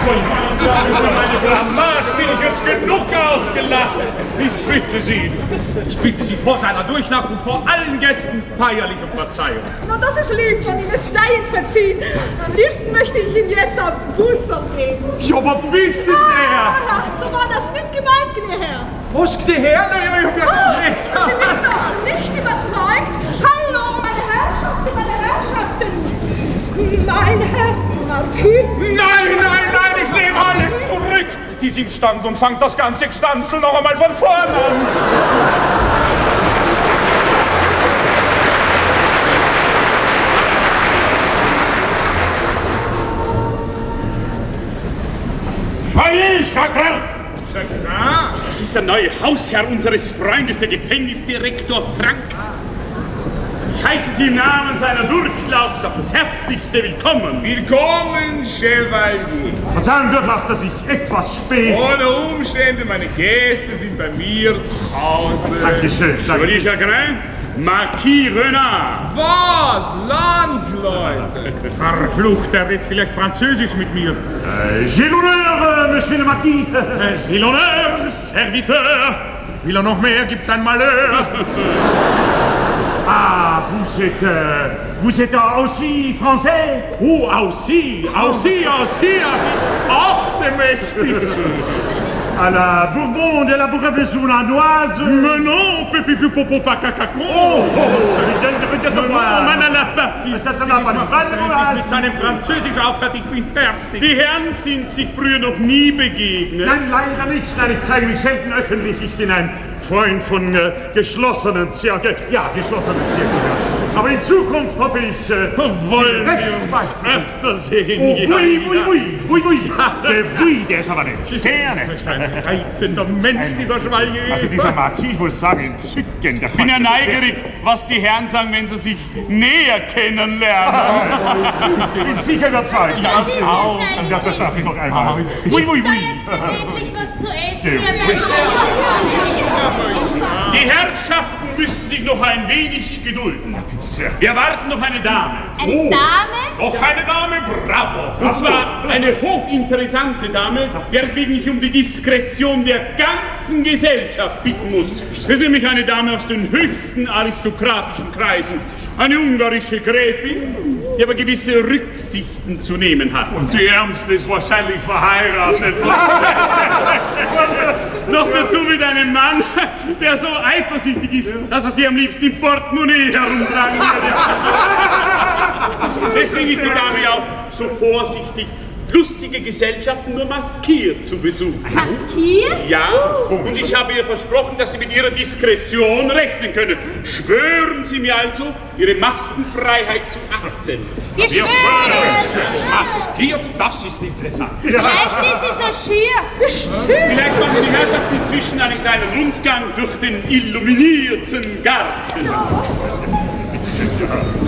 Meine Blamage bin ich jetzt genug ausgelacht. Ich bitte Sie vor seiner Durchlaucht und vor allen Gästen feierlich um Verzeihung. Na, das ist lieb von Ihnen, es sei Ihnen verziehen. Am liebsten möchte ich Ihnen jetzt einen Busserl geben. Ja, aber bitte sehr. So war das nicht gemeint, gnädiger Herr. Was, gnädiger Herr? Sie sind noch nicht überzeugt? Hallo, meine Herrschaften, Mein Herr Marquis? Nein, ich nehme alles zurück. Die sind stand und fangt das ganze Gstanzel noch einmal von vorn an. Chagrin! Das ist der neue Hausherr unseres Freundes, der Gefängnisdirektor Frank. Ich heiße Sie im Namen seiner Durchlaucht auf das Herzlichste willkommen. Willkommen, Chevalier. Verzeihen, Durchlaucht, dass ich etwas spät... Ohne Umstände, meine Gäste sind bei mir zu Hause. Dankeschön, danke. Chevalier Chagrin, Marquis Renard. Was? Landsleute? Verflucht, er redet vielleicht Französisch mit mir. J'ai l'honneur, Monsieur le Marquis. J'ai l'honneur, Serviteur. Will er noch mehr, gibt's ein Malheur. Ah, vous êtes aussi français? Oh, aussi, ach, c'est mächtig. À la Bourbon de la Bourgogne sournoise. Mais non, Pépi Popo Pacacacon. Oh, celui de voir. Man à la Papi. Ça n'a pas de mit seinem Französisch aufhört, ich bin fertig. Die Herren sind sich früher noch nie begegnet. Nein, leider nicht. Nein, ich zeige mich selten öffentlich. Ich bin ein Freund von geschlossenen Zirkeln. Ja, geschlossenen Zirkeln. Aber in Zukunft hoffe ich, wollen wir uns öfter sehen. Oh, oui, der ist aber nett. Sehr nett. Ein reizender Mensch, dieser Chevalier. Also dieser Marquis, ich muss sagen, entzückend. Ich bin ja neugierig, was die Herren sagen, wenn sie sich näher kennenlernen. Ich bin sicher überzeugt. Ja, ich auch. Ja, das darf ich noch einmal. Oui. Gibt's da jetzt endlich was zu essen? Die Herrschaften müssen sich noch ein wenig gedulden. Wir erwarten noch eine Dame. Eine Dame? Noch eine Dame, bravo. Und zwar eine hochinteressante Dame, weswegen ich um die Diskretion der ganzen Gesellschaft bitten muss. Das ist nämlich eine Dame aus den höchsten aristokratischen Kreisen. Eine ungarische Gräfin, die aber gewisse Rücksichten zu nehmen hat. Und die Ärmste ist wahrscheinlich verheiratet. Noch dazu mit einem Mann, der so eifersüchtig ist, dass er sie am liebsten im Portemonnaie herumtragen würde. Deswegen ist die Dame auch so vorsichtig, lustige Gesellschaften nur maskiert zu besuchen. Maskiert? Ja, und ich habe ihr versprochen, dass Sie mit Ihrer Diskretion rechnen können. Schwören Sie mir also, Ihre Maskenfreiheit zu achten. Wir schwören! Maskiert, das ist interessant. Vielleicht ist sie so schier. Vielleicht machen die Herrschaften inzwischen einen kleinen Rundgang durch den illuminierten Garten.